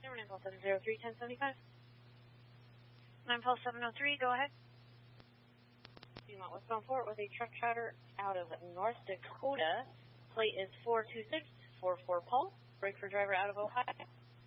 customer, 94703-1075. 94703, go ahead. Piedmont westbound Fort with a truck charter out of North Dakota. Plate is 42644 Paul. Break for driver out of Ohio.